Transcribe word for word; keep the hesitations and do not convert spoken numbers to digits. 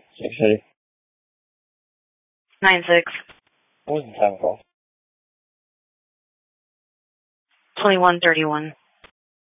Six City. Nine six. What was the time call? Twenty one thirty one.